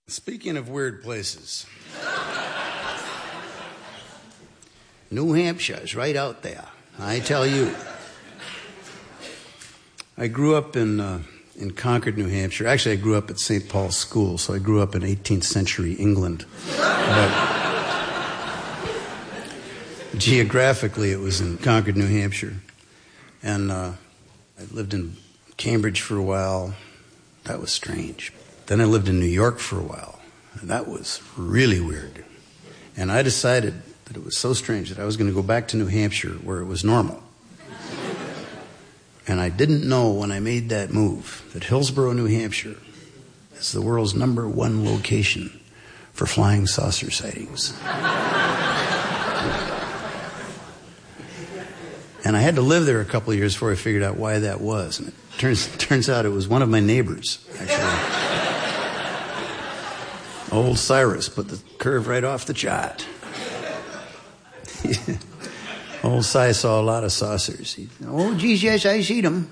Speaking of weird places, New Hampshire is right out there, I tell you. I grew up in Concord, New Hampshire. Actually, I grew up at St. Paul's School, so I grew up in 18th century England. But geographically, it was in Concord, New Hampshire. And I lived in Cambridge for a while. That was strange. Then I lived in New York for a while, and that was really weird. And I decided that it was so strange that I was going to go back to New Hampshire where it was normal. And I didn't know when I made that move that Hillsborough, New Hampshire is the world's #1 location for flying saucer sightings. And I had to live there a couple of years before I figured out why that was. And it turns out it was one of my neighbors, actually. Old Cyrus put the curve right off the chart. Old Cy saw a lot of saucers. Oh, geez, yes, I see them.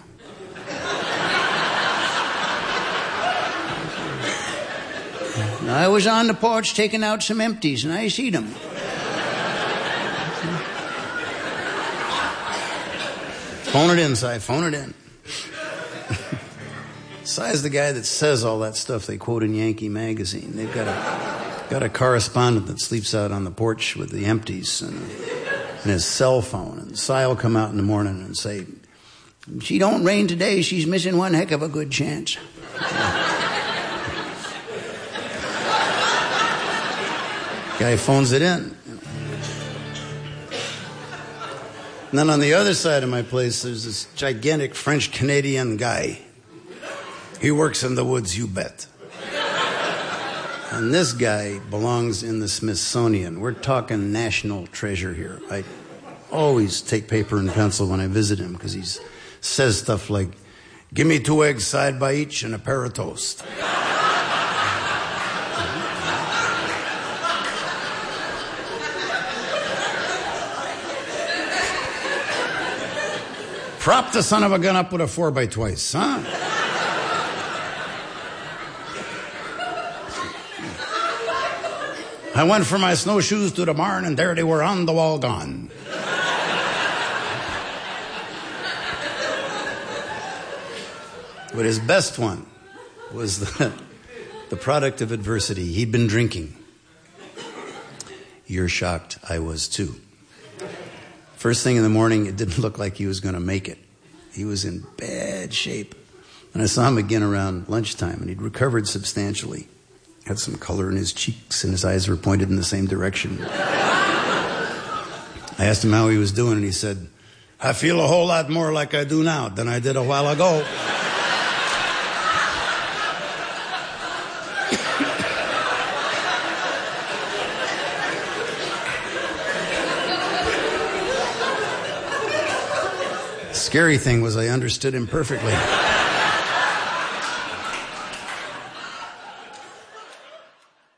I was on the porch taking out some empties, and I see them. Phone it in, Cy, phone it in. Cy's the guy that says all that stuff they quote in Yankee Magazine. They've got a correspondent that sleeps out on the porch with the empties and his cell phone. And Cy will come out in the morning and say, "She don't rain today, she's missing one heck of a good chance." Guy phones it in. And then on the other side of my place, there's this gigantic French-Canadian guy. He works in the woods, you bet. And this guy belongs in the Smithsonian. We're talking national treasure here. I always take paper and pencil when I visit him because he says stuff like, "Give me 2 eggs side by each and a pair of toast." Prop the son of a gun up with a 4x2, huh? I went for my snowshoes to the barn, and there they were on the wall gone. But his best one was the product of adversity. He'd been drinking. You're shocked, I was too. First thing in the morning, it didn't look like he was going to make it. He was in bad shape. And I saw him again around lunchtime, and he'd recovered substantially. Had some color in his cheeks, and his eyes were pointed in the same direction. I asked him how he was doing, and he said, "I feel a whole lot more like I do now than I did a while ago." Scary thing was I understood him perfectly.